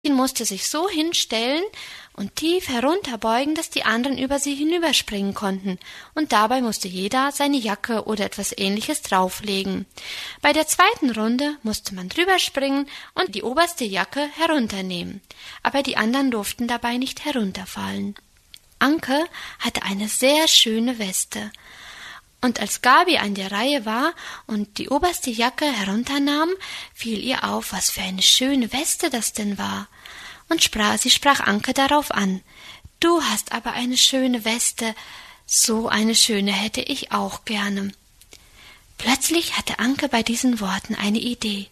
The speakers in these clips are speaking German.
Sie musste sich so hinstellen und tief herunterbeugen, dass die anderen über sie hinüberspringen konnten, und dabei musste jeder seine Jacke oder etwas Ähnliches drauflegen. Bei der zweiten Runde musste man drüber springen und die oberste Jacke herunternehmen, aber die anderen durften dabei nicht herunterfallen. Anke hatte eine sehr schöne Weste, und als Gabi an der Reihe war und die oberste Jacke herunternahm, fiel ihr auf, was für eine schöne Weste das denn war. Und sie sprach Anke darauf an. »Du hast aber eine schöne Weste, so eine schöne hätte ich auch gerne.« Plötzlich hatte Anke bei diesen Worten eine Idee.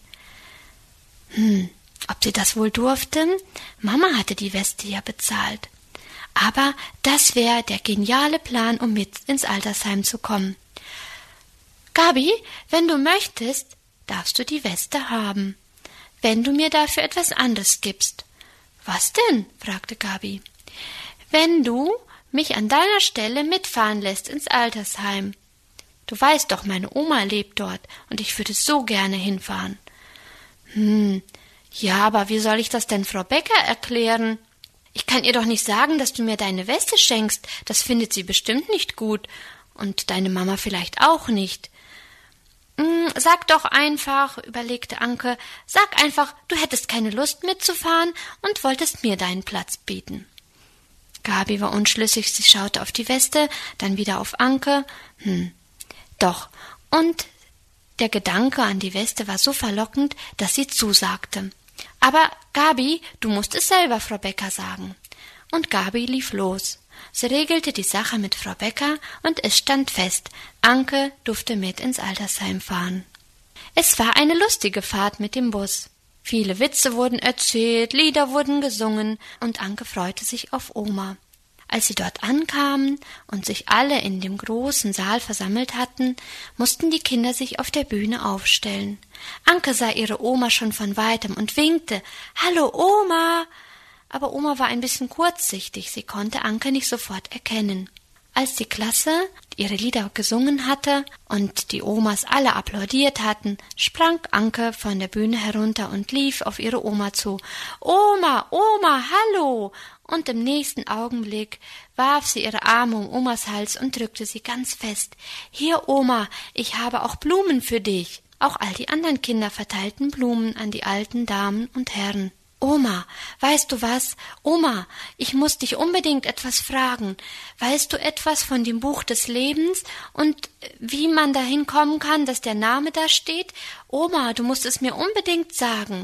Ob sie das wohl durfte? Mama hatte die Weste ja bezahlt. Aber das wäre der geniale Plan, um mit ins Altersheim zu kommen. »Gabi, wenn du möchtest, darfst du die Weste haben, wenn du mir dafür etwas anderes gibst.« »Was denn?« fragte Gabi. »Wenn du mich an deiner Stelle mitfahren lässt ins Altersheim. Du weißt doch, meine Oma lebt dort, und ich würde so gerne hinfahren.« Ja, aber wie soll ich das denn Frau Becker erklären? Ich kann ihr doch nicht sagen, dass du mir deine Weste schenkst, das findet sie bestimmt nicht gut, und deine Mama vielleicht auch nicht. Sag doch einfach, überlegte Anke, sag einfach, du hättest keine Lust mitzufahren und wolltest mir deinen Platz bieten. Gabi war unschlüssig, sie schaute auf die Weste, dann wieder auf Anke. Doch, und der Gedanke an die Weste war so verlockend, dass sie zusagte. »Aber, Gabi, du musst es selber Frau Becker sagen.« Und Gabi lief los. Sie regelte die Sache mit Frau Becker, und es stand fest, Anke durfte mit ins Altersheim fahren. Es war eine lustige Fahrt mit dem Bus. Viele Witze wurden erzählt, Lieder wurden gesungen, und Anke freute sich auf Oma. Als sie dort ankamen und sich alle in dem großen Saal versammelt hatten, mussten die Kinder sich auf der Bühne aufstellen. Anke sah ihre Oma schon von weitem und winkte, »Hallo, Oma!« Aber Oma war ein bisschen kurzsichtig, sie konnte Anke nicht sofort erkennen. Als die Klasse ihre Lieder gesungen hatte und die Omas alle applaudiert hatten, sprang Anke von der Bühne herunter und lief auf ihre Oma zu. »Oma, Oma, hallo!« Und im nächsten Augenblick warf sie ihre Arme um Omas Hals und drückte sie ganz fest. »Hier, Oma, ich habe auch Blumen für dich.« Auch all die anderen Kinder verteilten Blumen an die alten Damen und Herren. »Oma, weißt du was? Oma, ich muss dich unbedingt etwas fragen. Weißt du etwas von dem Buch des Lebens und wie man dahin kommen kann, dass der Name da steht? Oma, du musst es mir unbedingt sagen.«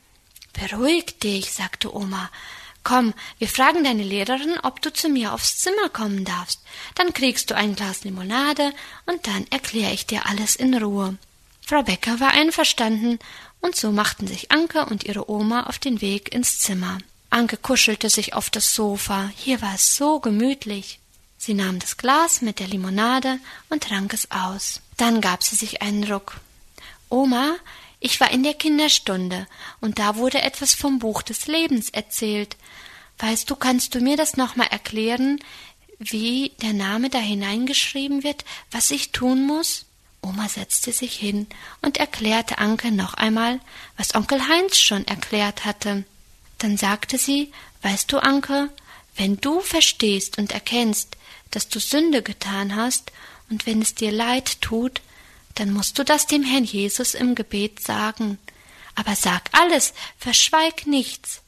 »Beruhig dich«, sagte Oma. »Komm, wir fragen deine Lehrerin, ob du zu mir aufs Zimmer kommen darfst. Dann kriegst du ein Glas Limonade und dann erkläre ich dir alles in Ruhe.« Frau Becker war einverstanden, und so machten sich Anke und ihre Oma auf den Weg ins Zimmer. Anke kuschelte sich auf das Sofa, hier war es so gemütlich. Sie nahm das Glas mit der Limonade und trank es aus. Dann gab sie sich einen Ruck. »Oma, ich war in der Kinderstunde, und da wurde etwas vom Buch des Lebens erzählt. Weißt du, kannst du mir das nochmal erklären, wie der Name da hineingeschrieben wird, was ich tun muss?« Oma setzte sich hin und erklärte Anke noch einmal, was Onkel Heinz schon erklärt hatte. Dann sagte sie, »Weißt du, Anke, wenn du verstehst und erkennst, dass du Sünde getan hast, und wenn es dir leid tut, dann musst du das dem Herrn Jesus im Gebet sagen. Aber sag alles, verschweig nichts.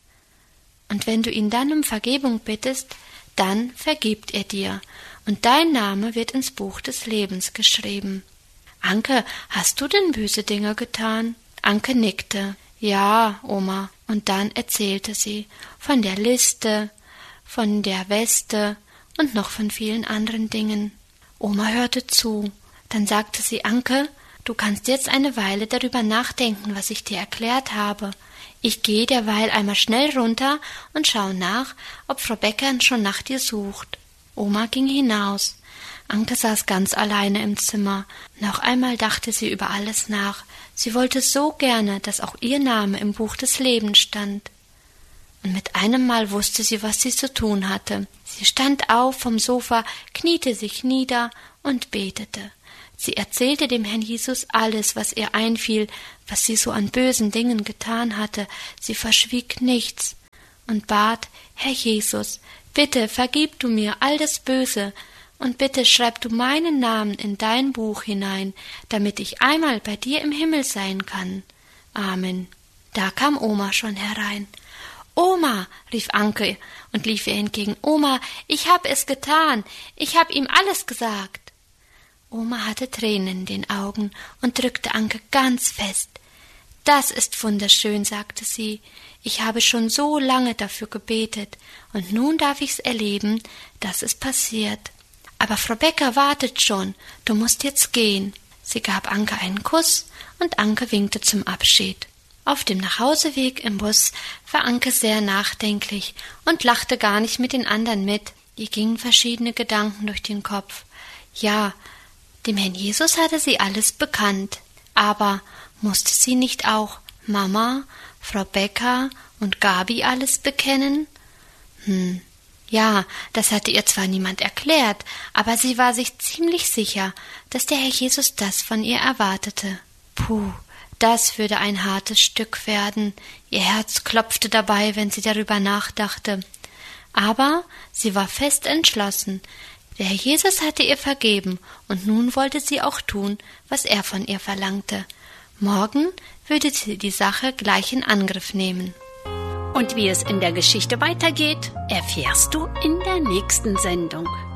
Und wenn du ihn dann um Vergebung bittest, dann vergibt er dir, und dein Name wird ins Buch des Lebens geschrieben.« »Anke, hast du denn böse Dinge getan?« Anke nickte. »Ja, Oma.« Und dann erzählte sie von der Liste, von der Weste und noch von vielen anderen Dingen. Oma hörte zu. Dann sagte sie, »Anke, du kannst jetzt eine Weile darüber nachdenken, was ich dir erklärt habe. Ich gehe derweil einmal schnell runter und schaue nach, ob Frau Becker schon nach dir sucht.« Oma ging hinaus. Anke saß ganz alleine im Zimmer. Noch einmal dachte sie über alles nach. Sie wollte so gerne, dass auch ihr Name im Buch des Lebens stand. Und mit einem Mal wusste sie, was sie zu tun hatte. Sie stand auf vom Sofa, kniete sich nieder und betete. Sie erzählte dem Herrn Jesus alles, was ihr einfiel, was sie so an bösen Dingen getan hatte. Sie verschwieg nichts. und bat: Herr Jesus, bitte vergib du mir all das Böse und bitte schreib du meinen Namen in dein Buch hinein, damit ich einmal bei dir im Himmel sein kann. Amen. Da kam Oma schon herein. »Oma«, rief Anke und lief ihr entgegen, »Oma, ich hab es getan, ich hab ihm alles gesagt.« Oma hatte Tränen in den Augen und drückte Anke ganz fest. »Das ist wunderschön«, sagte sie, »ich habe schon so lange dafür gebetet, und nun darf ich's erleben, dass es passiert. Aber Frau Becker wartet schon, du musst jetzt gehen.« Sie gab Anke einen Kuss, und Anke winkte zum Abschied. Auf dem Nachhauseweg im Bus war Anke sehr nachdenklich und lachte gar nicht mit den anderen mit. Ihr gingen verschiedene Gedanken durch den Kopf. Ja, dem Herrn Jesus hatte sie alles bekannt. Aber musste sie nicht auch Mama, Frau Becker und Gabi alles bekennen? Ja, das hatte ihr zwar niemand erklärt, aber sie war sich ziemlich sicher, dass der Herr Jesus das von ihr erwartete. Puh, das würde ein hartes Stück werden. Ihr Herz klopfte dabei, wenn sie darüber nachdachte. Aber sie war fest entschlossen. Der Herr Jesus hatte ihr vergeben, und nun wollte sie auch tun, was er von ihr verlangte. Morgen würde sie die Sache gleich in Angriff nehmen. Und wie es in der Geschichte weitergeht, erfährst du in der nächsten Sendung.